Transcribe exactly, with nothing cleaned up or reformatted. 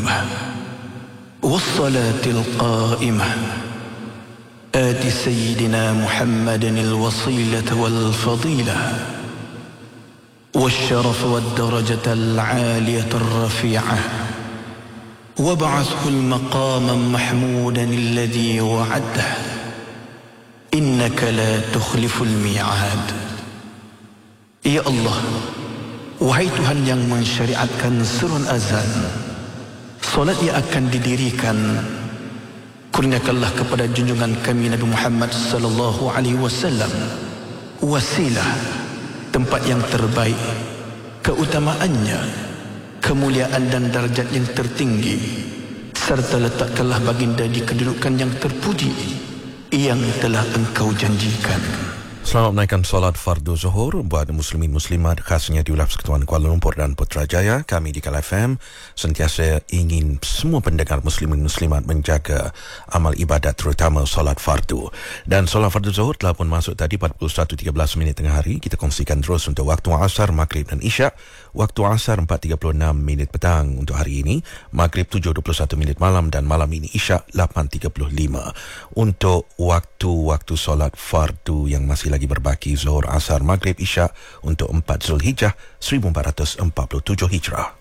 والصلاة القائمة آت سيدنا محمد الوصيلة والفضيلة والشرف والدرجة العالية الرفيعة وابعثه المقاما محمودا الذي وعده إنك لا تخلف الميعاد. Ya Allah, wahai Tuhan yang mensyariatkan serun azan, solat yang akan didirikan, kurniakanlah kepada junjungan kami Nabi Muhammad sallallahu alaihi wasallam wasilah, tempat yang terbaik, keutamaannya, kemuliaan dan darjat yang tertinggi, serta letakkanlah baginda di kedudukan yang terpuji yang telah engkau janjikan. Selamat menaikkan solat fardu zuhur buat muslimin muslimat, khasnya di Wilayah Persekutuan Kuala Lumpur dan Putrajaya. Kami di Kala F M sentiasa ingin semua pendengar muslimin muslimat menjaga amal ibadat, terutama solat fardu. Dan solat fardu zuhur telah pun masuk tadi empat puluh satu tiga belas minit tengah hari. Kita kongsikan terus untuk waktu asar, maghrib dan isyak. Waktu asar empat tiga puluh enam minit petang untuk hari ini, maghrib tujuh dua puluh satu minit malam, dan malam ini isyak lapan tiga puluh lima. Untuk waktu-waktu solat fardu yang masih lagi berbaki, zuhur, asar, maghrib, isyak untuk empat Zulhijjah seribu empat ratus empat puluh tujuh Hijrah.